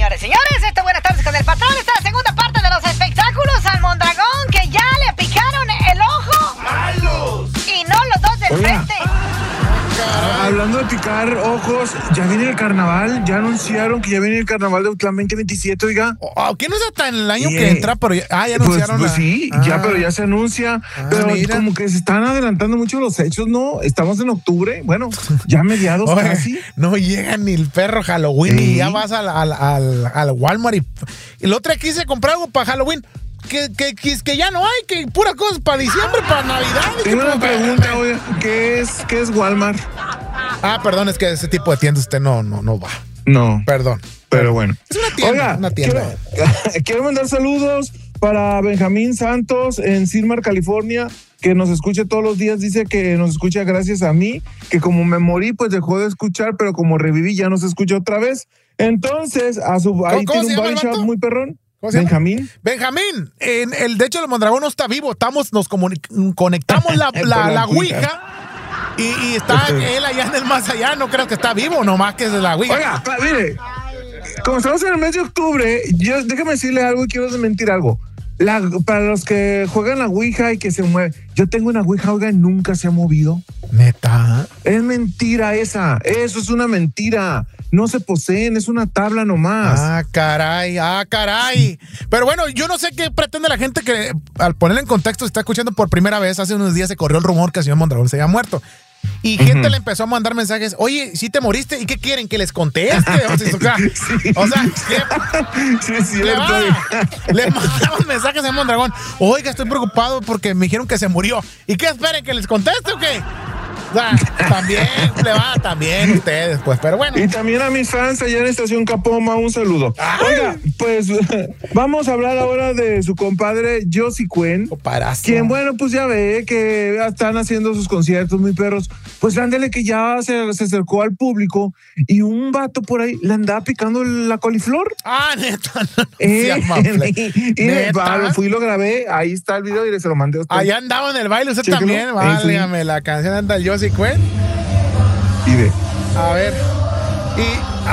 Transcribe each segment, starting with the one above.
señores. Señores, buenas tardes con el patrón. Esta es la segunda parte de los espectáculos al Mondragón, que ya le picaron el ojo. ¡Malos! Y no los dos del frente. Hablando de picar ojos, ya viene el carnaval. Ya anunciaron que ya viene el carnaval de Utlán 2027, oiga. ¿Qué no es hasta en el año que entra? Pero ya anunciaron. Pues sí, ya, pero ya se anuncia. Pero mira, como que se están adelantando mucho los hechos, ¿no? Estamos en octubre, bueno, ya mediados casi. No llega ni el perro Halloween y ya vas al Walmart y el otro día quise comprar algo para Halloween. Que ya no hay, que pura cosa para diciembre, para Navidad. Tengo una pregunta, oye, ¿qué es Walmart? Perdón, es que ese tipo de tiendas usted no va. No. Perdón. Pero bueno. Es una tienda. Oiga, una tienda. Quiero mandar saludos para Benjamín Santos en Silmar, California, que nos escucha todos los días. Dice que nos escucha gracias a mí, que como me morí, pues dejó de escuchar, pero como reviví, ya nos escucha otra vez. Entonces, ahí tiene un body shop muy perrón. Benjamín. De hecho, el Mondragón no está vivo. Nos conectamos la Ouija y está él allá en el más allá. No creo que está vivo, nomás que es de la Ouija. Oiga, mire, como estamos en el mes de octubre, déjame decirle algo y quiero desmentir algo. Para los que juegan la Ouija y que se mueve, yo tengo una Ouija, oiga, nunca se ha movido. ¿Neta? Es mentira eso es una mentira. No se poseen, es una tabla nomás. Caray. Pero bueno, yo no sé qué pretende la gente que, al ponerle en contexto, se está escuchando por primera vez. Hace unos días se corrió el rumor que el señor Mondragón se había muerto. Y gente le empezó a mandar mensajes. Oye, ¿sí te moriste? ¿Y qué quieren? ¿Que les conteste? Le mandaban mensajes a Mondragón. Oiga, estoy preocupado porque me dijeron que se murió. ¿Y qué esperen? ¿Que les conteste o qué? También ustedes, pues, pero bueno. Y también a mis fans allá en Estación Capoma, un saludo. ¡Ay! Oiga, pues vamos a hablar ahora de su compadre Josie Cuen, quien, bueno, pues ya ve que están haciendo sus conciertos muy perros. Pues ándele que ya se acercó al público y un vato por ahí le andaba picando la coliflor. Neta. Lo fui y lo grabé, ahí está el video y se lo mandé a usted. Allá andaba en el baile, usted también. Válgame, la canción anda el Josie Cuen. Y ve. A ver. Y.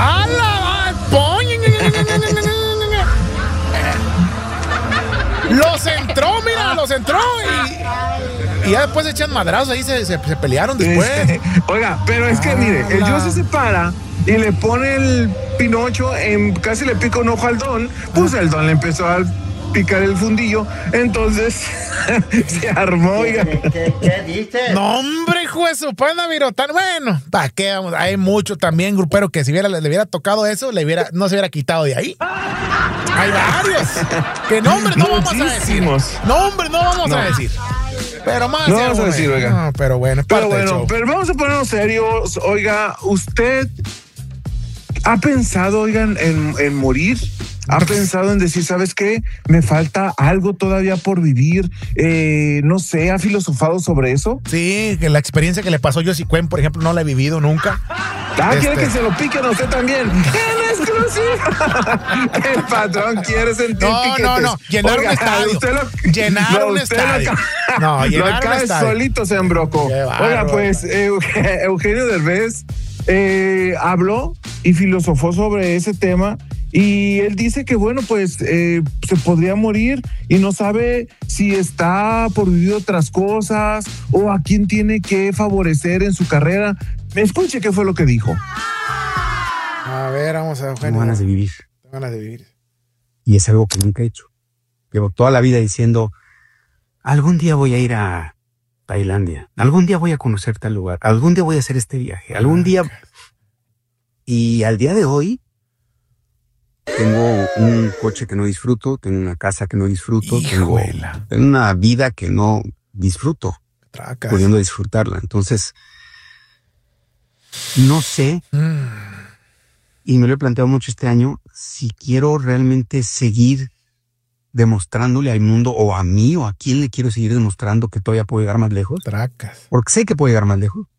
Los entró y ya después se echan madrazos ahí, se pelearon después. Oiga, pero es que mire, el Josie se para y le pone el Pinocho, casi le pica un ojo al Don. Pues el Don le empezó a picar el fundillo, entonces se armó, oiga. ¿Qué dices? No, hombre, hijo de su pana virotar. Bueno, ¿para qué vamos? Hay mucho también grupero que si le hubiera tocado eso, no se hubiera quitado de ahí. Hay varios. Que nombres no vamos a decir. Nombres no vamos a decir. Pero más. No vamos a decir, oiga. No, pero bueno, pero vamos a ponernos serios. Oiga, ¿usted ha pensado, oigan, en morir? ¿Ha pensado en decir, ¿sabes qué? Me falta algo todavía por vivir? No sé, ¿ha filosofado sobre eso? Sí, que la experiencia que le pasó a Josie Cuen, por ejemplo, no la he vivido nunca. ¿Quiere que se lo piquen a usted también? ¡En exclusiva! El patrón quiere sentir piquetes. No. Llenar un estadio. Llenar un estadio. Lo acá solito se embrocó. Oiga, pues, Eugenio Derbez habló y filosofó sobre ese tema. Y él dice que, bueno, pues se podría morir y no sabe si está por vivir otras cosas o a quién tiene que favorecer en su carrera. Escuche qué fue lo que dijo. A ver, vamos a ver. Tengo ganas de vivir. Y es algo que nunca he hecho. Llevo toda la vida diciendo, algún día voy a ir a Tailandia, algún día voy a conocer tal lugar, algún día voy a hacer este viaje, algún día... Y al día de hoy, tengo un coche que no disfruto, tengo una casa que no disfruto, tengo una vida que no disfruto, pudiendo disfrutarla. Entonces, no sé, y me lo he planteado mucho este año, si quiero realmente seguir demostrándole al mundo, o a mí, o a quién le quiero seguir demostrando que todavía puedo llegar más lejos. Porque sé que puedo llegar más lejos.